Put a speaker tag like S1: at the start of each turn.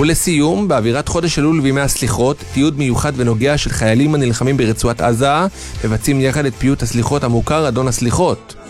S1: ולסיום, באווירת חודש אלול וימי הסליחות, תיעוד מיוחד ונוגע של חיילים הנלחמים ברצועת עזה מבצעים יחד את פיוט הסליחות המוכר אדון הסליחות.